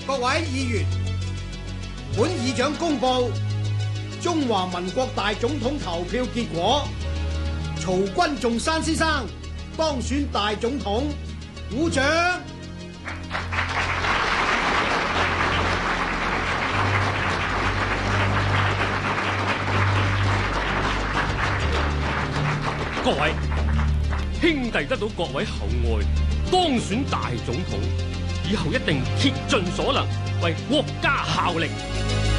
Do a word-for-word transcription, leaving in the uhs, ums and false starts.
各位議員，本議長公布中華民國大總統投票結果，曹君仲山先生當選大總統，鼓掌。 各位兄弟得到各位厚愛，當選大總統，以後一定竭盡所能為國家效力。